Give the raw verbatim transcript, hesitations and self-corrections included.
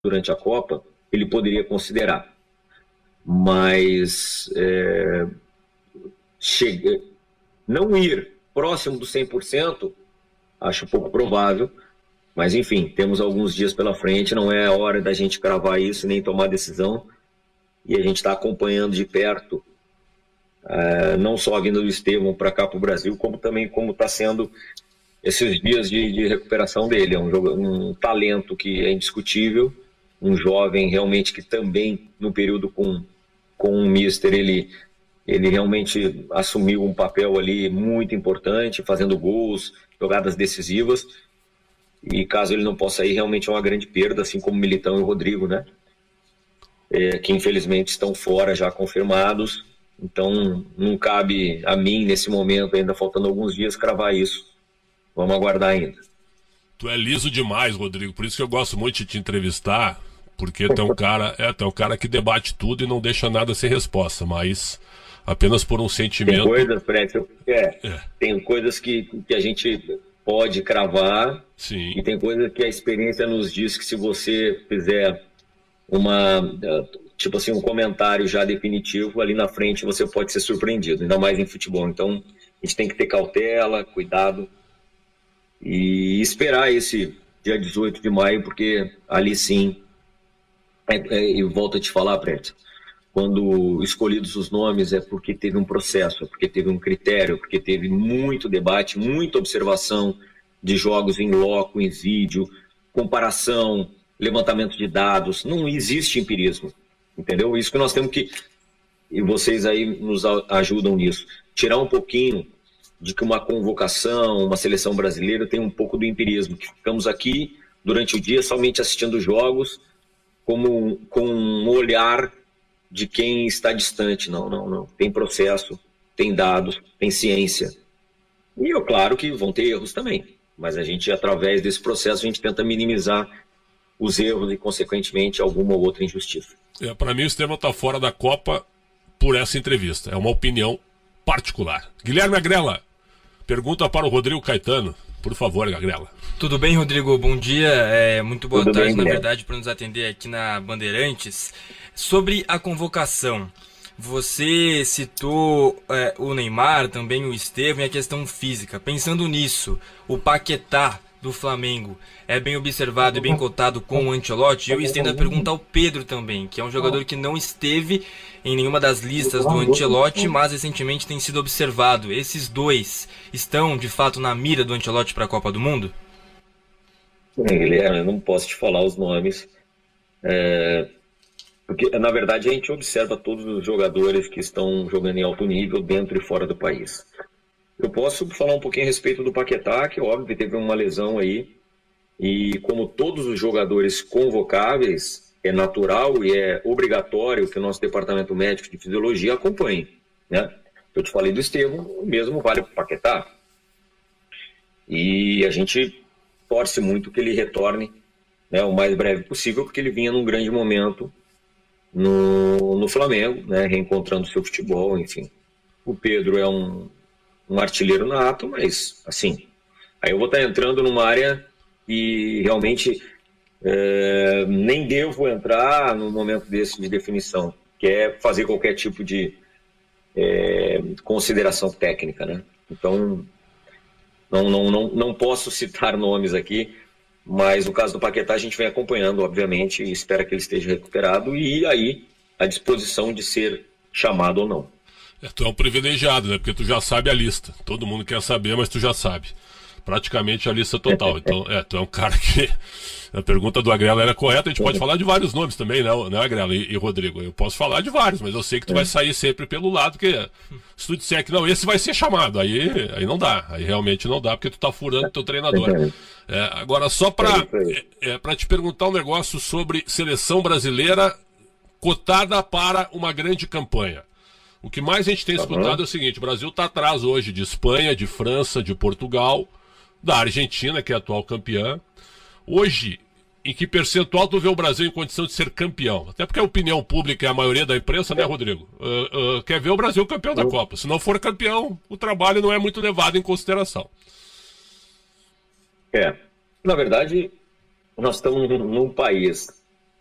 durante a Copa, ele poderia considerar. Mas é, chega, não ir próximo do cem por cento, acho pouco provável. Mas, enfim, temos alguns dias pela frente, não é a hora da gente cravar isso, nem tomar decisão. E a gente está acompanhando de perto, é, não só a vinda do Estevão para cá para o Brasil, como também como está sendo esses dias de, de recuperação dele. É um, jogo, um talento que é indiscutível, um jovem realmente que também, no período com, com o Mister, ele, ele realmente assumiu um papel ali muito importante, fazendo gols, jogadas decisivas. E caso ele não possa ir, realmente é uma grande perda, assim como o Militão e o Rodrigo, né? É, que infelizmente estão fora já confirmados. Então não cabe a mim nesse momento, ainda faltando alguns dias, cravar isso. Vamos aguardar ainda. Tu é liso demais, Rodrigo, por isso que eu gosto muito de te entrevistar, porque tu é um cara, é, tu é um cara que debate tudo e não deixa nada sem resposta, mas apenas por um sentimento... Tem coisas, Fred, é, é. tem coisas que, que a gente pode cravar. Sim. E tem coisas que a experiência nos diz que se você fizer uma, tipo assim, um comentário já definitivo, ali na frente você pode ser surpreendido, ainda mais em futebol. Então a gente tem que ter cautela, cuidado e esperar esse dia dezoito de maio, porque ali sim, é, é, eu volto a te falar, Preto, quando escolhidos os nomes é porque teve um processo, é porque teve um critério, porque teve muito debate, muita observação de jogos em loco, em vídeo, comparação, levantamento de dados. Não existe empirismo, entendeu? Isso que nós temos que, e vocês aí nos ajudam nisso, tirar um pouquinho de que uma convocação, uma seleção brasileira tem um pouco do empirismo, que ficamos aqui durante o dia somente assistindo jogos como, com um olhar de quem está distante. Não, não, não. Tem processo, tem dados, tem ciência. E é claro que vão ter erros também, mas a gente, através desse processo, a gente tenta minimizar os erros e, consequentemente, alguma ou outra injustiça. É, para mim, o Estevão está fora da Copa por essa entrevista. É uma opinião particular. Guilherme Agrela, pergunta para o Rodrigo Caetano. Por favor, Agrela. Tudo bem, Rodrigo? Bom dia. É, muito boa Tudo tarde, bem, na Guilherme. verdade, para nos atender aqui na Bandeirantes. Sobre a convocação, você citou é, o Neymar, também o Estevão e a questão física. Pensando nisso, o Paquetá do Flamengo é bem observado e bem cotado com o Ancelotti. E eu estendo a pergunta ao Pedro também, que é um jogador que não esteve em nenhuma das listas do Ancelotti, mas recentemente tem sido observado. Esses dois estão, de fato, na mira do Ancelotti para a Copa do Mundo? Guilherme, eu não posso te falar os nomes, é, porque, na verdade, a gente observa todos os jogadores que estão jogando em alto nível dentro e fora do país. Eu posso falar um pouquinho a respeito do Paquetá, que, óbvio, teve uma lesão aí, e como todos os jogadores convocáveis, é natural e é obrigatório que o nosso departamento médico de fisiologia acompanhe, né? Eu te falei do Estevão, o mesmo vale para o Paquetá. E a gente torce muito que ele retorne, né, o mais breve possível, porque ele vinha num grande momento no, no Flamengo, né, reencontrando seu futebol, enfim. O Pedro é um, um artilheiro nato, mas, assim, aí eu vou estar entrando numa área que realmente é, nem devo entrar no momento desse de definição, que é fazer qualquer tipo de é, consideração técnica, né? Então, não, não, não, não posso citar nomes aqui, mas no caso do Paquetá a gente vem acompanhando, obviamente, e espera que ele esteja recuperado e aí à disposição de ser chamado ou não. É, tu é um privilegiado, né? Porque tu já sabe a lista. Todo mundo quer saber, mas tu já sabe. Praticamente a lista total. Então, é, tu é um cara que... A pergunta do Agrela era correta. A gente pode falar de vários nomes também, né, né Agrela e, e Rodrigo? Eu posso falar de vários, mas eu sei que tu vai sair sempre pelo lado, que se tu disser que não, esse vai ser chamado, aí, aí não dá. Aí realmente não dá, porque tu tá furando teu treinador. É, agora, só pra, é, é, pra te perguntar um negócio sobre seleção brasileira cotada para uma grande campanha. O que mais a gente tem escutado uhum. é o seguinte: o Brasil está atrás hoje de Espanha, de França, de Portugal, da Argentina, que é a atual campeã. Hoje, em que percentual tu vê o Brasil em condição de ser campeão? Até porque a opinião pública e a maioria da imprensa, né, Rodrigo? Uh, uh, quer ver o Brasil campeão da Copa. Se não for campeão, o trabalho não é muito levado em consideração. É, na verdade, nós estamos num país